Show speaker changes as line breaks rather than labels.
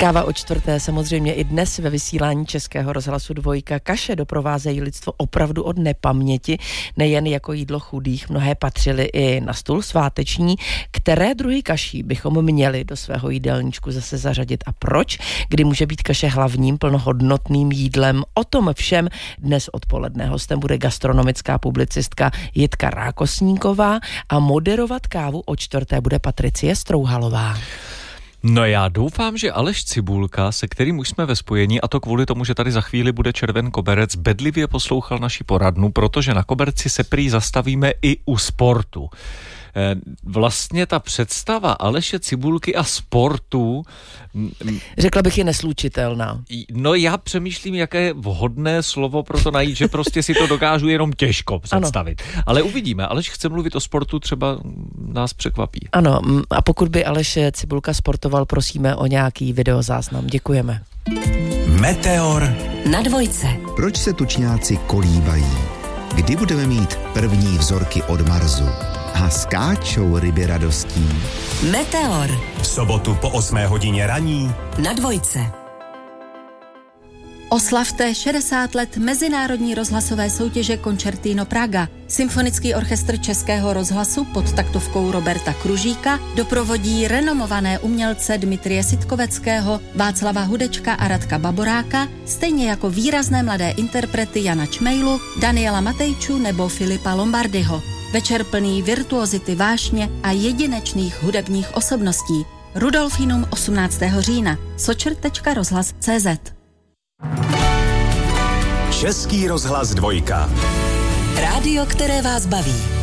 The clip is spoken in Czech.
Káva o čtvrté samozřejmě i dnes ve vysílání Českého rozhlasu Dvojka. Kaše doprovázejí lidstvo opravdu od nepaměti, nejen jako jídlo chudých, mnohé patřily i na stůl sváteční. Které druhy kaší bychom měli do svého jídelníčku zase zařadit a proč, kdy může být kaše hlavním plnohodnotným jídlem? O tom všem dnes odpoledne. Hostem bude gastronomická publicistka Jitka Rákosníková a moderovat kávu o čtvrté bude Patricie Strouhalová.
No já doufám, že Aleš Cibulka, se kterým už jsme ve spojení, a to kvůli tomu, že tady za chvíli bude červen koberec, bedlivě poslouchal naši poradnu, protože na koberci se prý zastavíme i u sportu. Vlastně ta představa Aleše Cibulky a sportu...
Řekla bych, je neslučitelná.
No já přemýšlím, jaké je vhodné slovo pro to najít, že prostě si to dokážu jenom těžko představit. Ano. Ale uvidíme. Aleš chce mluvit o sportu, třeba nás překvapí.
Ano, a pokud by Aleš Cibulka sportoval, prosíme o nějaký videozáznam. Děkujeme.
Meteor
na Dvojce.
Proč se tučňáci kolíbají? Kdy budeme mít první vzorky od Marsu? A skáčou ryby radostí.
Meteor.
V sobotu po 8 hodině raní
na Dvojce.
Oslavte 60 let mezinárodní rozhlasové soutěže Concertino Praga. Symfonický orchestr Českého rozhlasu pod taktovkou Roberta Kružíka doprovodí renomované umělce Dmitrie Sitkoveckého, Václava Hudečka a Radka Baboráka, stejně jako výrazné mladé interprety Jana Čmejlu, Daniela Matejču nebo Filipa Lombardyho. Večer plný virtuozity vášně a jedinečných hudebních osobností. Rudolfinum 18. října. sočr.rozhlas.cz.
Český rozhlas Dvojka.
Rádio, které vás baví.